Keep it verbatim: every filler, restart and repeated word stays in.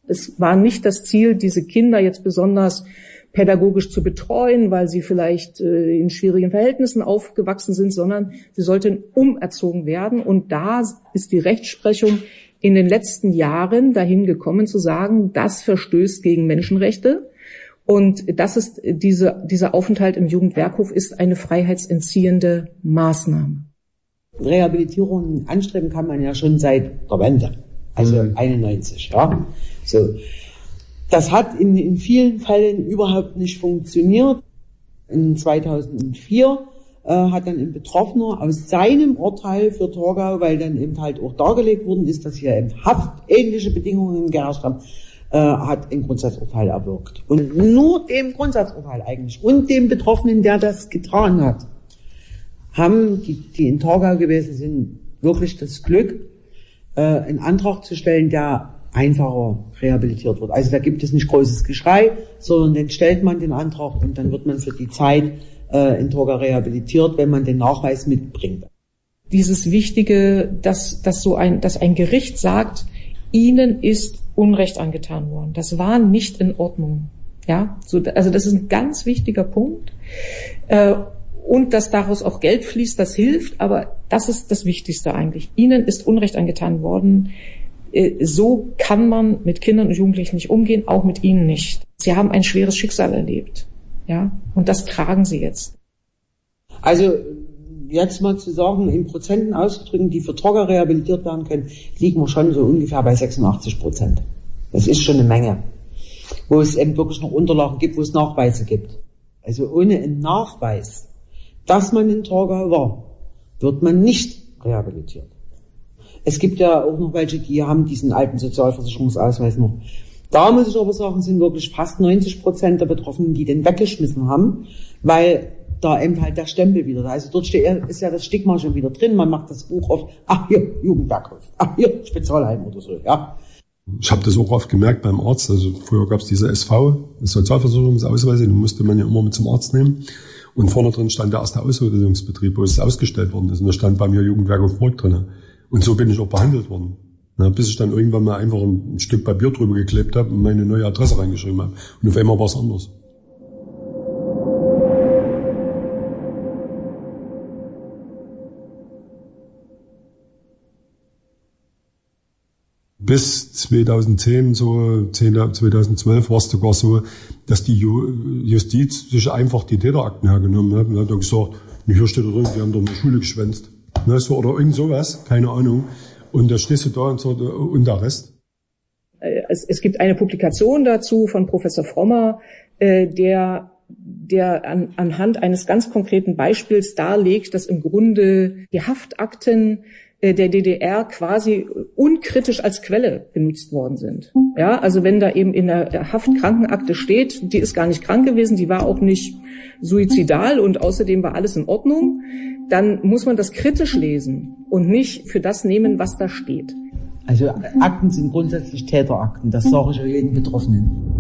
Es war nicht das Ziel, diese Kinder jetzt besonders pädagogisch zu betreuen, weil sie vielleicht äh, in schwierigen Verhältnissen aufgewachsen sind, sondern sie sollten umerzogen werden. Und da ist die Rechtsprechung in den letzten Jahren dahin gekommen zu sagen, das verstößt gegen Menschenrechte. Und das ist diese, dieser Aufenthalt im Jugendwerkhof ist eine freiheitsentziehende Maßnahme. Rehabilitierung anstreben kann man ja schon seit der Wende, also mhm. einundneunzig, ja. So. Das hat in, in vielen Fällen überhaupt nicht funktioniert. In zweitausendvier äh, hat dann ein Betroffener aus seinem Urteil für Torgau, weil dann eben halt auch dargelegt worden ist, dass hier eben haftähnliche Bedingungen geherrscht haben, äh, hat ein Grundsatzurteil erwirkt. Und nur dem Grundsatzurteil eigentlich und dem Betroffenen, der das getan hat, haben die, die in Torgau gewesen sind, wirklich das Glück, äh, einen Antrag zu stellen, der einfacher rehabilitiert wird. Also da gibt es nicht großes Geschrei, sondern dann stellt man den Antrag und dann wird man für die Zeit äh, in Torgau rehabilitiert, wenn man den Nachweis mitbringt. Dieses Wichtige, dass, dass so ein, dass ein Gericht sagt, Ihnen ist Unrecht angetan worden. Das war nicht in Ordnung. Ja, so, also das ist ein ganz wichtiger Punkt. Äh, Und dass daraus auch Geld fließt, das hilft, aber das ist das Wichtigste eigentlich. Ihnen ist Unrecht angetan worden. So kann man mit Kindern und Jugendlichen nicht umgehen, auch mit ihnen nicht. Sie haben ein schweres Schicksal erlebt, ja, und das tragen sie jetzt. Also jetzt mal zu sagen, in Prozenten auszudrücken, die für Torgau rehabilitiert werden können, liegen wir schon so ungefähr bei sechsundachtzig Prozent. Das ist schon eine Menge, wo es eben wirklich noch Unterlagen gibt, wo es Nachweise gibt. Also ohne einen Nachweis, dass man in Torgau war, wird man nicht rehabilitiert. Es gibt ja auch noch welche, die haben diesen alten Sozialversicherungsausweis noch. Da muss ich aber sagen, sind wirklich fast neunzig Prozent der Betroffenen, die den weggeschmissen haben, weil da eben halt der Stempel wieder da ist. Also dort steht, ist ja das Stigma schon wieder drin. Man macht das Buch auf, ach hier, Jugendwerkhof, ach hier, Spezialheim oder so, ja. Ich habe das auch oft gemerkt beim Arzt. Also früher gab es diese S V, das Sozialversicherungsausweise, den musste man ja immer mit zum Arzt nehmen. Und vorne drin stand der erste Ausbildungsbetrieb, wo es ausgestellt worden ist. Und da stand bei mir Jugendwerkhof Burg drin. Und so bin ich auch behandelt worden. Na, bis ich dann irgendwann mal einfach ein Stück Papier drüber geklebt habe und meine neue Adresse reingeschrieben habe. Und auf einmal war es anders. Bis zweitausendzehn, so zweitausendzwölf war es sogar so, dass die Justiz sich einfach die Täterakten hergenommen hat und hat dann gesagt, hier steht drin, die haben doch eine Schule geschwänzt. Ne, so, oder irgend sowas, keine Ahnung. Und da stehst du da und so, und der Rest. Es, es gibt eine Publikation dazu von Professor Frommer, äh, der, der an, anhand eines ganz konkreten Beispiels darlegt, dass im Grunde die Haftakten äh, der D D R quasi unkritisch als Quelle benutzt worden sind. Ja, also wenn da eben in der Haftkrankenakte steht, die ist gar nicht krank gewesen, die war auch nicht suizidal und außerdem war alles in Ordnung, dann muss man das kritisch lesen und nicht für das nehmen, was da steht. Also Akten sind grundsätzlich Täterakten, das sage ich jedem Betroffenen.